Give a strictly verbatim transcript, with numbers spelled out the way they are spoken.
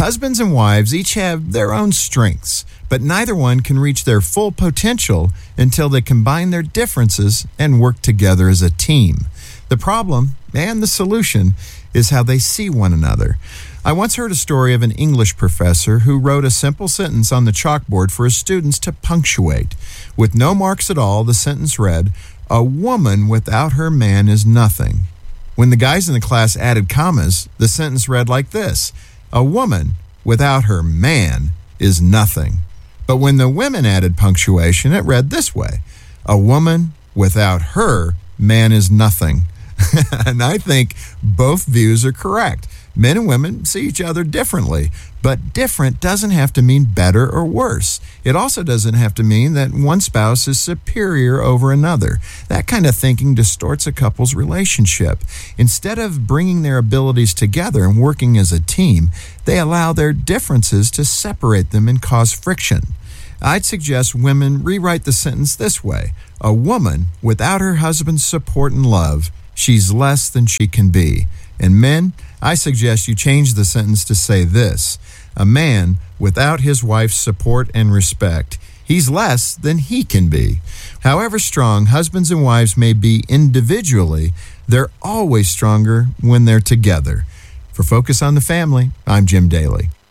Husbands and wives each have their own strengths, but neither one can reach their full potential until they combine their differences and work together as a team. The problem and the solution is how they see one another. I once heard a story of an English professor who wrote a simple sentence on the chalkboard for his students to punctuate. With no marks at all, the sentence read, "A woman without her man is nothing." When the guys in the class added commas, the sentence read like this: "A woman without her man is nothing." But when the women added punctuation, it read this way: "A woman without her man is nothing." And I think both views are correct. Men and women see each other differently, but different doesn't have to mean better or worse. It also doesn't have to mean that one spouse is superior over another. That kind of thinking distorts a couple's relationship. Instead of bringing their abilities together and working as a team, they allow their differences to separate them and cause friction. I'd suggest women rewrite the sentence this way: "A woman without her husband's support and love, she's less than she can be." And men, I suggest you change the sentence to say this: "A man without his wife's support and respect, he's less than he can be." However strong husbands and wives may be individually, they're always stronger when they're together. For Focus on the Family, I'm Jim Daly.